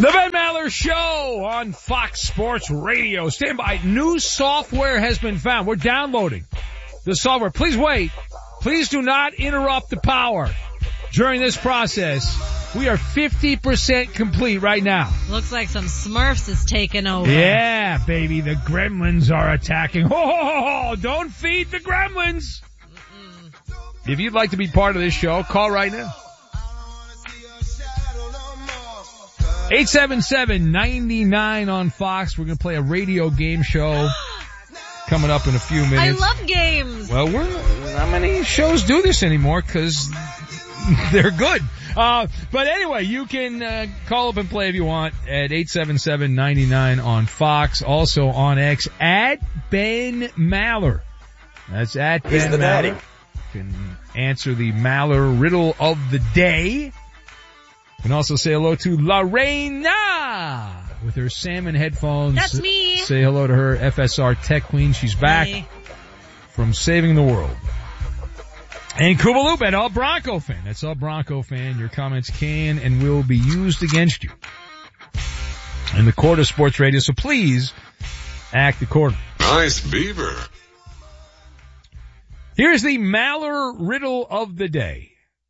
The Ben Maller Show on Fox Sports Radio. Stand by. New software has been found. We're downloading the software. Please wait. Please do not interrupt the power during this process. We are 50% complete right now. Looks like some Smurfs is taking over. Yeah, baby. The gremlins are attacking. Oh, don't feed the gremlins. If you'd like to be part of this show, call right now. 877-99 on Fox. We're going to play a radio game show coming up in a few minutes. I love games. Well, not many shows do this anymore because they're good. But anyway, you can call up and play if you want at 877-99 on Fox. Also on X at Ben Maller. That's at Ben Maller. You can answer the Maller riddle of the day. You can also say hello to Lorena with her salmon headphones. That's me. Say hello to her, FSR Tech Queen. She's back from saving the world. And Kubaloop, an all Bronco fan. That's all Bronco fan. Your comments can and will be used against you in the court of sports radio. So please act accordingly. Nice beaver. Here's the Maller riddle of the day.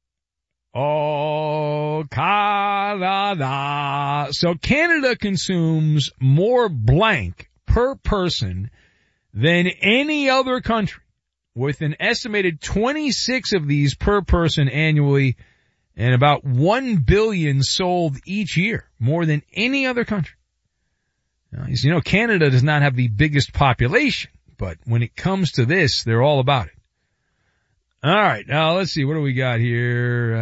Oh, Canada. So Canada consumes more blank per person than any other country, with an estimated 26 of these per person annually and about 1 billion sold each year, more than any other country. Now, you know, Canada does not have the biggest population, but when it comes to this, they're all about it. All right, now let's see. What do we got here?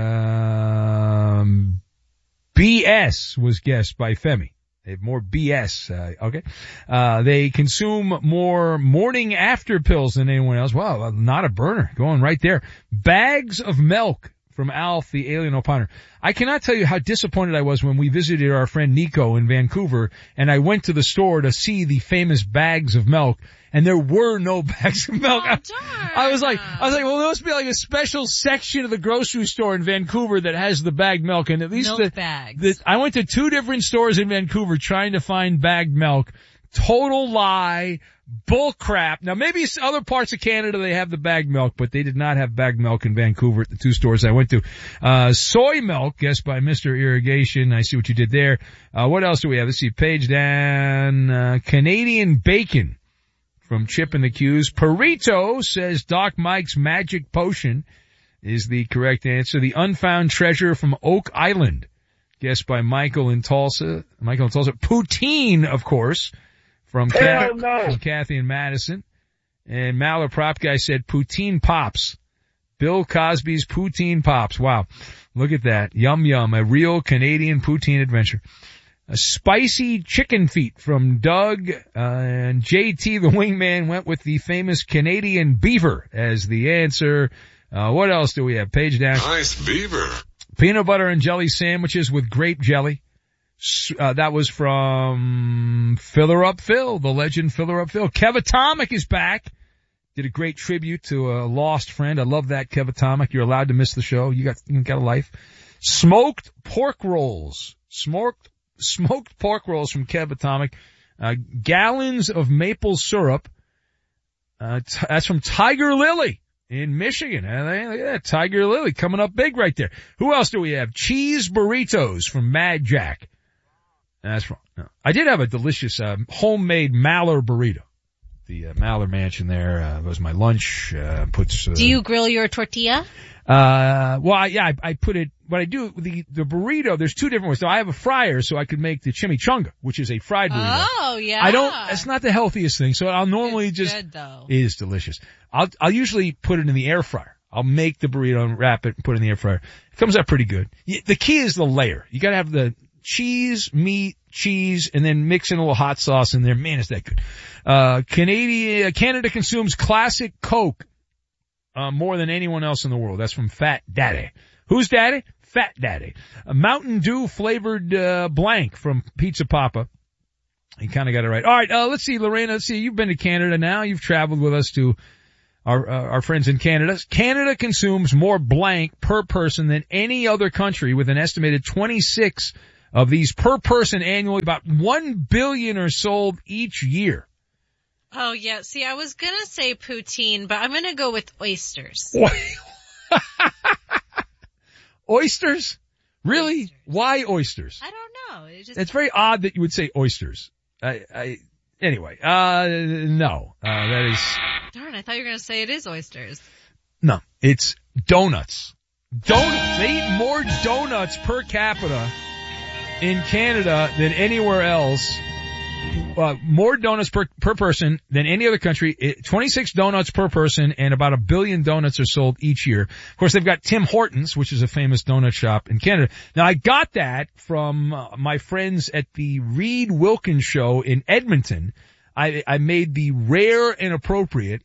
BS was guessed by Femi. They have more BS. Okay. They consume more morning after pills than anyone else. Wow, not a burner. Going right there. Bags of milk from Alf, the alien opiner. I cannot tell you how disappointed I was when we visited our friend Nico in Vancouver, and I went to the store to see the famous bags of milk. And there were no bags of milk. Oh, I was like, well, there must be like a special section of the grocery store in Vancouver that has the bagged milk. And at least milk bags. I went to 2 different stores in Vancouver trying to find bagged milk. Total lie. Bull crap. Now maybe other parts of Canada they have the bagged milk, but they did not have bagged milk in Vancouver at the 2 stores I went to. Soy milk, guessed by Mr. Irrigation. I see what you did there. What else do we have? Let's see, page down. Canadian bacon from Chip and the Q's. Perito says Doc Mike's magic potion is the correct answer. The unfound treasure from Oak Island, guessed by Michael in Tulsa. Poutine, of course, from Kathy and Madison. And Maller Prop Guy said Poutine Pops. Bill Cosby's Poutine Pops. Wow. Look at that. Yum yum. A real Canadian poutine adventure. A spicy chicken feet from Doug, and JT the wingman went with the famous Canadian beaver as the answer. What else do we have? Page down. Nice beaver. Peanut butter and jelly sandwiches with grape jelly. That was from Filler Up Phil, the legend Filler Up Phil. Kev Atomic is back. Did a great tribute to a lost friend. I love that, Kev Atomic. You're allowed to miss the show. You got a life. Smoked pork rolls. Smoked pork rolls from Kev Atomic. Gallons of maple syrup. That's from Tiger Lily in Michigan. Look at that, Tiger Lily coming up big right there. Who else do we have? Cheese burritos from Mad Jack. That's wrong. No. I did have a delicious homemade Maller burrito. The Maller Mansion there was my lunch. Do you grill your tortilla? I put it, what I do, the burrito, there's 2 different ways. So I have a fryer so I could make the chimichanga, which is a fried burrito. Oh, yeah. It's not the healthiest thing, so I'll normally it's good, though. It is delicious. I'll usually put it in the air fryer. I'll make the burrito and wrap it and put it in the air fryer. It comes out pretty good. The key is the layer. You gotta have the cheese, meat, cheese, and then mix in a little hot sauce in there. Man, is that good. Canada consumes classic Coke more than anyone else in the world. That's from Fat Daddy. Who's Daddy? Fat Daddy. A Mountain Dew flavored blank from Pizza Papa. You kind of got it right. All right, let's see, Lorena. Let's see. You've been to Canada now. You've traveled with us to our friends in Canada. Canada consumes more blank per person than any other country, with an estimated 26 Of these per person annually, about 1 billion are sold each year. Oh, yeah. See, I was going to say poutine, but I'm going to go with oysters. Oysters? Really? Oysters. Why oysters? I don't know. It's very odd that you would say oysters. Anyway, no, that is. Darn, I thought you were going to say it is oysters. No, it's donuts. Donuts. They eat more donuts per capita in Canada than anywhere else. More donuts per person than any other country. 26 donuts per person, and about 1 billion donuts are sold each year. Of course, they've got Tim Hortons, which is a famous donut shop in Canada. Now, I got that from my friends at the Reed Wilkins show in Edmonton. I made the rare and appropriate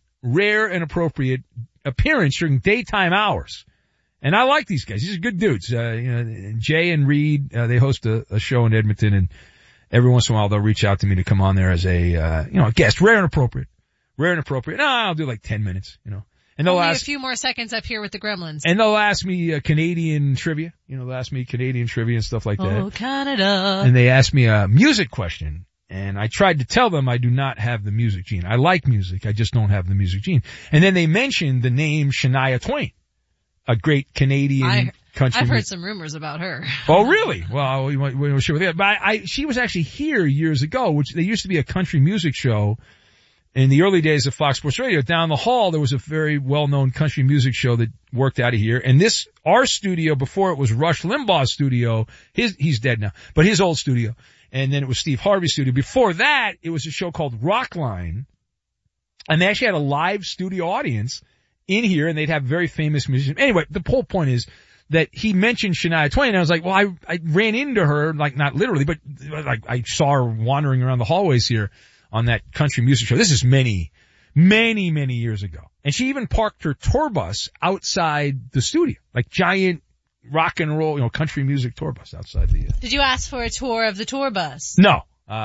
appearance during daytime hours. And I like these guys. These are good dudes. Jay and Reed, they host a show in Edmonton, and every once in a while they'll reach out to me to come on there as a guest. Rare and appropriate. No, I'll do like 10 minutes, And they'll Only ask a few more seconds up here with the gremlins. And they'll ask me Canadian trivia. They'll ask me Canadian trivia and stuff like that. Oh, Canada. And they asked me a music question. And I tried to tell them I do not have the music gene. I like music. I just don't have the music gene. And then they mentioned the name Shania Twain, a great Canadian country. I've heard some rumors about her. Oh, really? Well, we won't share with you. But she was actually here years ago, which there used to be a country music show in the early days of Fox Sports Radio. Down the hall, there was a very well-known country music show that worked out of here. And our studio, before it was Rush Limbaugh's studio, he's dead now, but his old studio. And then it was Steve Harvey's studio. Before that, it was a show called Rockline. And they actually had a live studio audience in here, and they'd have very famous musicians. Anyway, the whole point is that he mentioned Shania Twain, and I was like, well, I ran into her, like not literally, but like I saw her wandering around the hallways here on that country music show. This is many, many, many years ago. And she even parked her tour bus outside the studio, like giant rock and roll, country music tour bus outside the. Did you ask for a tour of the tour bus? No.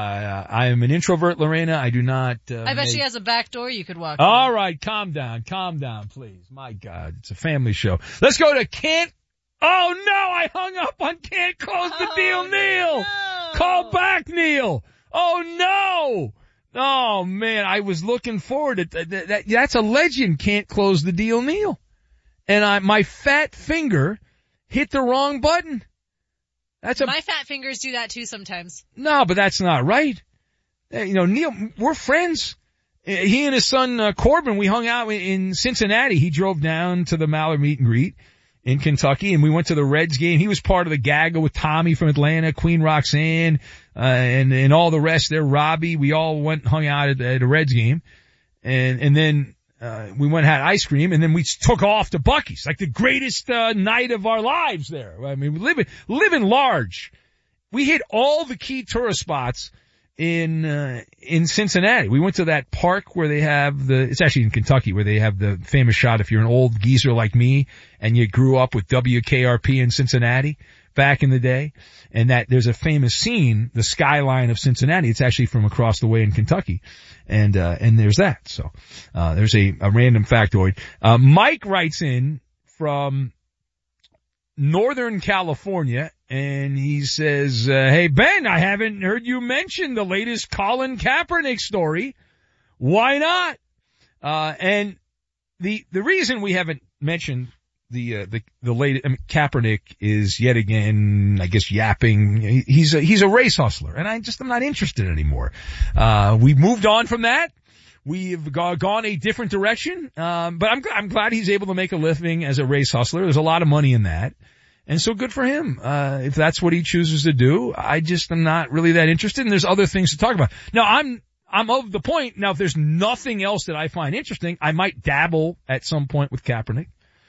I am an introvert, Lorena. I do not. I bet she has a back door you could walk All through. right, calm down, please. My God, it's a family show. Let's go to Can't. Oh no, I hung up on Can't Close the Deal, Neil. No. Call back, Neil. Oh no. Oh man, I was looking forward to that's a legend. Can't Close the Deal, Neil. And my fat finger hit the wrong button. My fat fingers do that too sometimes. No, but that's not right. Neil, we're friends. He and his son, Corbin, we hung out in Cincinnati. He drove down to the Mallard meet and greet in Kentucky, and we went to the Reds game. He was part of the gaggle with Tommy from Atlanta, Queen Roxanne, and all the rest there, Robbie. We all went and hung out at a Reds game. And then, we went and had ice cream, and then we took off to Buc-ee's, like the greatest night of our lives there. I mean, living large. We hit all the key tourist spots in Cincinnati. We went to that park where they have it's actually in Kentucky, where they have the famous shot if you're an old geezer like me and you grew up with WKRP in Cincinnati back in the day. And that there's a famous scene, the skyline of Cincinnati. It's actually from across the way in Kentucky. And there's that. So, there's a random factoid. Mike writes in from Northern California, and he says, hey Ben, I haven't heard you mention the latest Colin Kaepernick story. Why not? And the reason we haven't mentioned the latest, Kaepernick is yet again, I guess, yapping. He's a race hustler, and I'm not interested anymore. We've moved on from that. We've gone a different direction. But I'm glad he's able to make a living as a race hustler. There's a lot of money in that. And so good for him. If that's what he chooses to do, I just am not really that interested, and there's other things to talk about. Now, I'm of the point, now if there's nothing else that I find interesting, I might dabble at some point with Kaepernick,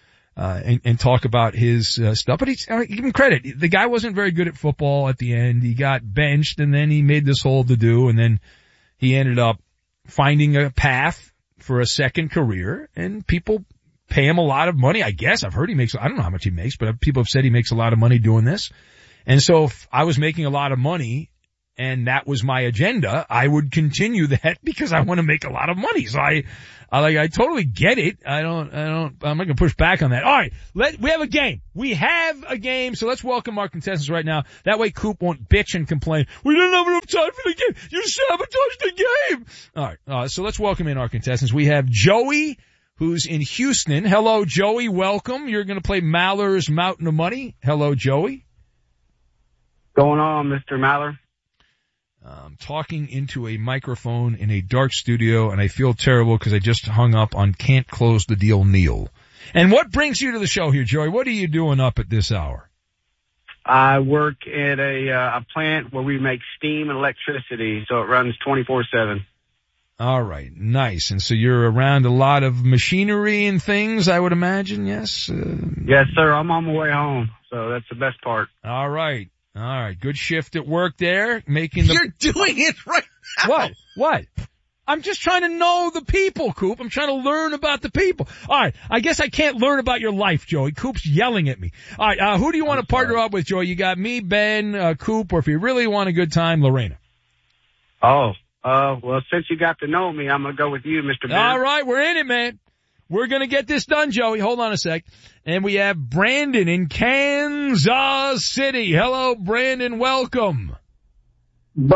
and talk about his, stuff. But give him credit. The guy wasn't very good at football at the end. He got benched, and then he made this whole to-do, and then he ended up finding a path for a second career, and people pay him a lot of money, I guess. I've heard I don't know how much he makes, but people have said he makes a lot of money doing this. And so if I was making a lot of money and that was my agenda, I would continue that because I want to make a lot of money. So I totally get it. I'm not gonna push back on that. All right. We have a game. So let's welcome our contestants right now. That way Coop won't bitch and complain. We didn't have enough time for the game. You sabotaged the game. All right. So let's welcome in our contestants. We have Joey, who's in Houston. Hello, Joey. Welcome. You're gonna play Maller's Mountain of Money. Hello, Joey. Going on, Mr. Maller? I'm talking into a microphone in a dark studio, and I feel terrible because I just hung up on Can't Close the Deal Neil. And what brings you to the show here, Joey? What are you doing up at this hour? I work at a plant where we make steam and electricity, so it runs 24/7. All right, nice. And so you're around a lot of machinery and things, I would imagine, yes? Yes, sir. I'm on my way home, so that's the best part. All right. Good shift at work there. You're doing it right now. What? I'm just trying to know the people, Coop. I'm trying to learn about the people. All right. I guess I can't learn about your life, Joey. Coop's yelling at me. All right. Who do you want to partner up with, Joey? You got me, Ben, Coop, or if you really want a good time, Lorena. Well, since you got to know me, I'm going to go with you, Mr. Ben. All right. We're in it, man. We're going to get this done, Joey. Hold on a sec. And we have Brandon in Kansas City. Hello, Brandon. Welcome. Baby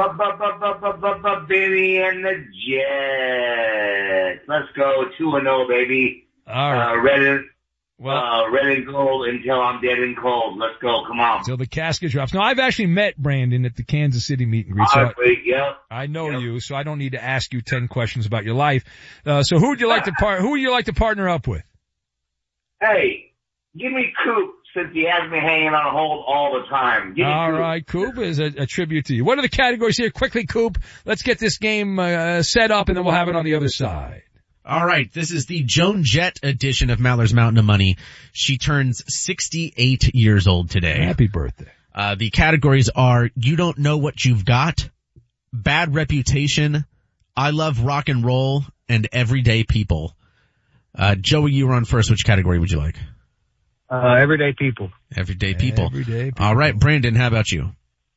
and the Jets. Let's go 2-0, baby. All right. Red and gold until I'm dead and cold. Let's go. Come on. Till the casket drops. Now, I've actually met Brandon at the Kansas City meet and greet. So I know you, so I don't need to ask you 10 questions about your life. So who would you like to partner up with? Hey, give me Coop since he has me hanging on hold all the time. All right, Coop is a tribute to you. What are the categories here? Quickly, Coop. Let's get this game set up, and then we'll have it on the other side. All right, this is the Joan Jett edition of Maller's Mountain of Money. She turns 68 years old today. Happy birthday. The categories are You Don't Know What You've Got, Bad Reputation, I Love Rock and Roll, and Everyday People. Joey, you were on first. Which category would you like? Everyday people. Everyday people. Everyday people. All right, Brandon, how about you?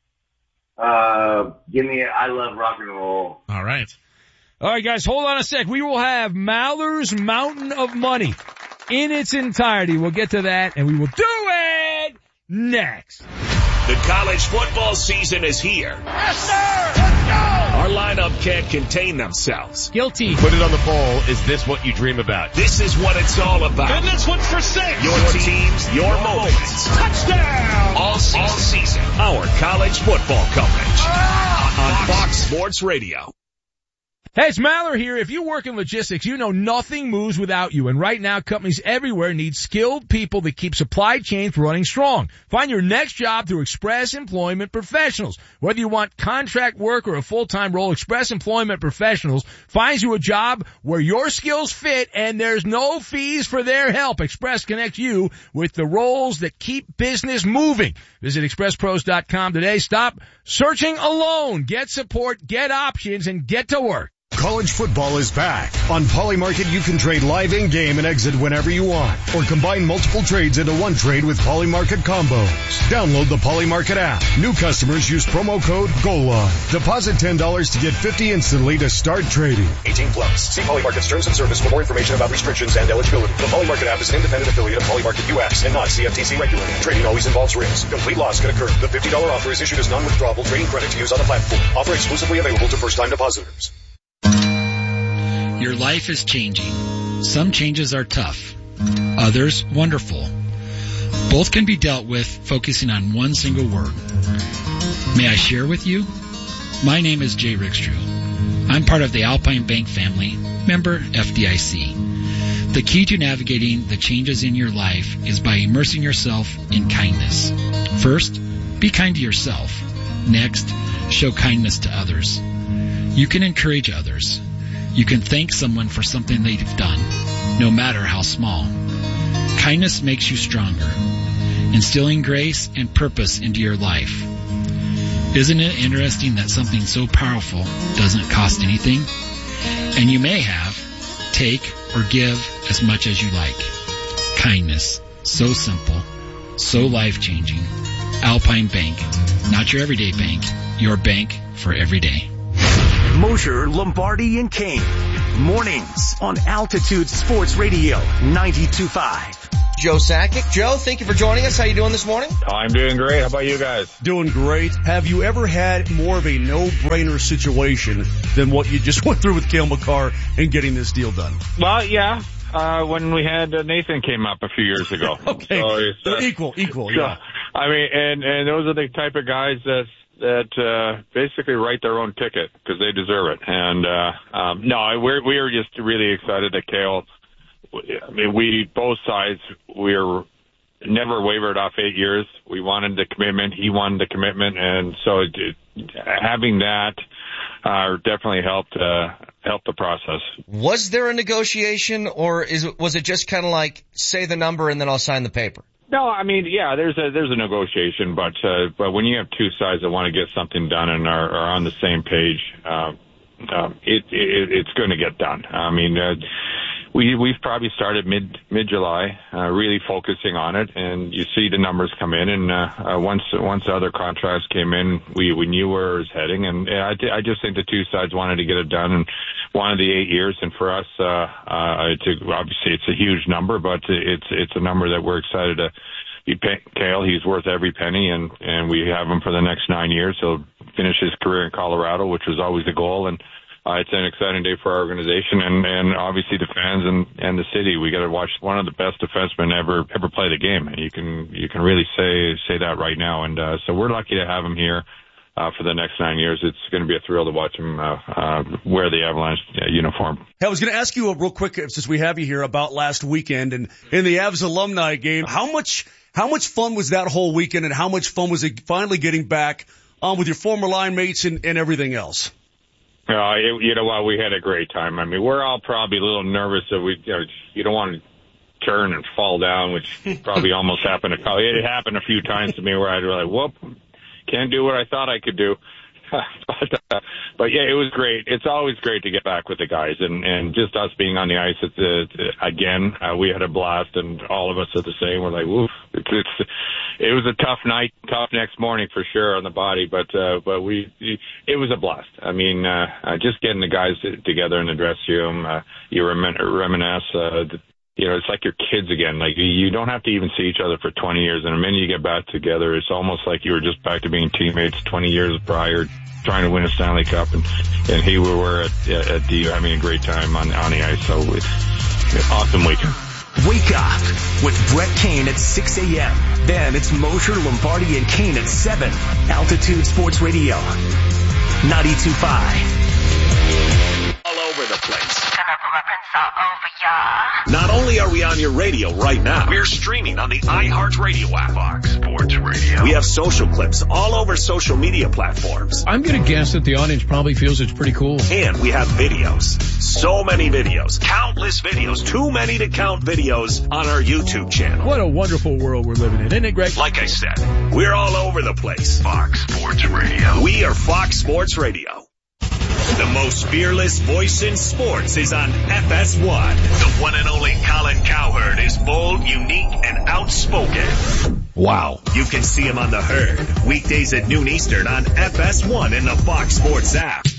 Give me I Love Rock and Roll. All right. All right, guys, hold on a sec. We will have Maller's Mountain of Money in its entirety. We'll get to that, and we will do it next. The college football season is here. Yes, sir! Let's go! Our lineup can't contain themselves. Guilty. Put it on the poll. Is this what you dream about? This is what it's all about. And this one's for 6. Your teams, your moments. Touchdown! All season. Our college football coverage. On Fox Sports Radio. Hey, it's Maller here. If you work in logistics, you know nothing moves without you. And right now, companies everywhere need skilled people that keep supply chains running strong. Find your next job through Express Employment Professionals. Whether you want contract work or a full-time role, Express Employment Professionals finds you a job where your skills fit and there's no fees for their help. Express connects you with the roles that keep business moving. Visit expresspros.com today. Stop searching alone. Get support, get options, and get to work. College football is back. On Polymarket, you can trade live in-game and exit whenever you want, or combine multiple trades into one trade with Polymarket combos. Download the Polymarket app. New customers use promo code GOLIVE. Deposit $10 to get $50 instantly to start trading. 18 plus. See Polymarket's terms and service for more information about restrictions and eligibility. The Polymarket app is an independent affiliate of Polymarket US and not CFTC regulated. Trading always involves risk. Complete loss can occur. The $50 offer is issued as non-withdrawable trading credit to use on the platform. Offer exclusively available to first-time depositors. Your life is changing. Some changes are tough, others wonderful. Both can be dealt with focusing on one single word. May I share with you? My name is Jay Rickstrew. I'm part of the Alpine Bank family, member FDIC. The key to navigating the changes in your life is by immersing yourself in kindness. First, be kind to yourself. Next, show kindness to others. You can encourage others. You can thank someone for something they've done, no matter how small. Kindness makes you stronger, instilling grace and purpose into your life. Isn't it interesting that something so powerful doesn't cost anything? And you may have, take, or give as much as you like. Kindness, so simple, so life-changing. Alpine Bank, not your everyday bank, your bank for every day. Mosher, Lombardi, and Kane. Mornings on Altitude Sports Radio 92.5. Joe Sakic. Joe, thank you for joining us. How you doing this morning? I'm doing great. How about you guys? Doing great. Have you ever had more of a no-brainer situation than what you just went through with Cale Makar and getting this deal done? Well, yeah. When we had Nathan came up a few years ago. Okay. So equal, yeah. I mean, and those are the type of guys that basically write their own ticket because they deserve it. And we are just really excited that Cale. I mean, both sides, we're never wavered off 8 years. We wanted the commitment. He wanted the commitment. And so having that definitely helped the process. Was there a negotiation, or was it just kind of like, say the number and then I'll sign the paper? No, I mean, yeah, there's a negotiation, but when you have two sides that want to get something done and are on the same page, it's going to get done. I mean, we've probably started mid-July, really focusing on it, and you see the numbers come in, and once the other contracts came in, we knew where it was heading, and I just think the two sides wanted to get it done and wanted the 8 years, and for us, obviously it's a huge number, but it's a number that we're excited to be paying Cale. He's worth every penny, and we have him for the next 9 years. He'll finish his career in Colorado, which was always the goal, and it's an exciting day for our organization and obviously the fans and the city. We got to watch one of the best defensemen ever play the game. And you can really say that right now. And so we're lucky to have him here for the next 9 years. It's going to be a thrill to watch him wear the Avalanche uniform. Hey, I was going to ask you real quick, since we have you here, about last weekend and in the Avs alumni game. How much fun was that whole weekend, and how much fun was it finally getting back with your former line mates and everything else? You know what? We had a great time. I mean, we're all probably a little nervous that you don't want to turn and fall down, which probably almost happened. It happened a few times to me where I'd be like, whoop, can't do what I thought I could do. But yeah, it was great. It's always great to get back with the guys, and just us being on the ice. Again, we had a blast, and all of us are the same. We're like, woof. It was a tough night, tough next morning for sure on the body, but it was a blast. I mean, just getting the guys together in the dressing room, you reminisce. It's like your kids again. Like, you don't have to even see each other for 20 years. And the minute you get back together, it's almost like you were just back to being teammates 20 years prior, trying to win a Stanley Cup. And here we were at the having a great time on the ice. So it's an awesome weekend. Wake up with Brett Kane at 6 a.m. Then it's Mosher, Lombardi, and Kane at 7. Altitude Sports Radio 92.5. All over the place. Not only are we on your radio right now, we're streaming on the iHeartRadio app. Fox Sports Radio. We have social clips all over social media platforms. I'm going to guess that the audience probably feels it's pretty cool. And we have videos. So many videos. Countless videos. Too many to count videos on our YouTube channel. What a wonderful world we're living in, isn't it, Greg? Like I said, we're all over the place. Fox Sports Radio. We are Fox Sports Radio. The most fearless voice in sports is on FS1. The one and only Colin Cowherd is bold, unique, and outspoken. Wow. You can see him on The Herd, weekdays at noon Eastern on FS1 in the Fox Sports app.